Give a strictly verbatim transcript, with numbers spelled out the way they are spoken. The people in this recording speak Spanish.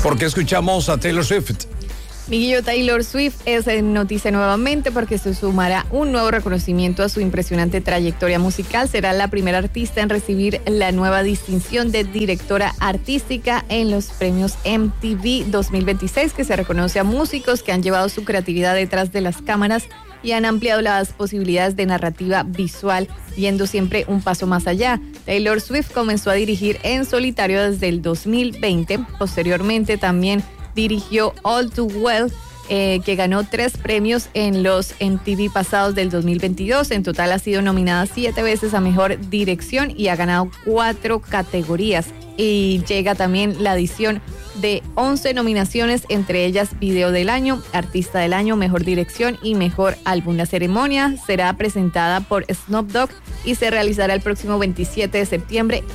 ¿Por qué escuchamos a Taylor Swift? Miguelito, Taylor Swift es noticia nuevamente porque se sumará un nuevo reconocimiento a su impresionante trayectoria musical. Será la primera artista en recibir la nueva distinción de directora artística en los premios M T V dos mil veintiséis, que se reconoce a músicos que han llevado su creatividad detrás de las cámaras y han ampliado las posibilidades de narrativa visual, yendo siempre un paso más allá. Taylor Swift comenzó a dirigir en solitario desde el dos mil veinte. Posteriormente también dirigió All Too Well, eh, que ganó tres premios en los M T V pasados del dos mil veintidós. En total ha sido nominada siete veces a Mejor Dirección y ha ganado cuatro categorías. Y llega también la adición de once nominaciones, entre ellas Video del Año, Artista del Año, Mejor Dirección y Mejor Álbum. La ceremonia será presentada por Snoop Dogg y se realizará el próximo veintisiete de septiembre